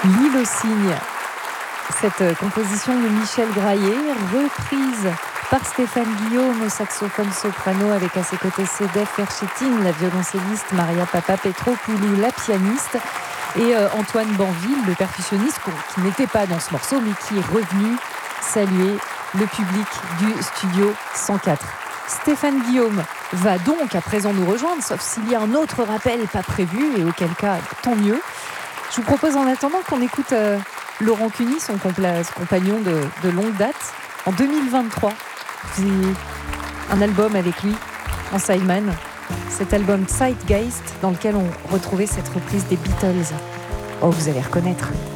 L'île aux cygnes. Cette composition de Michel Graillet, reprise par Stéphane Guillaume au saxophone soprano, avec à ses côtés Sedef Ferchettine, la violoncelliste, Maria Papapetropoulou, la pianiste, et Antoine Banville, le percussionniste, qui n'était pas dans ce morceau, mais qui est revenu saluer le public du studio 104. Stéphane Guillaume va donc à présent nous rejoindre, sauf s'il y a un autre rappel pas prévu, et auquel cas, tant mieux. Je vous propose en attendant qu'on écoute Laurent Cuny, son compagnon de longue date. En 2023, j'ai un album avec lui, en sideman. Cet album Zeitgeist, dans lequel on retrouvait cette reprise des Beatles. Oh, vous allez reconnaître.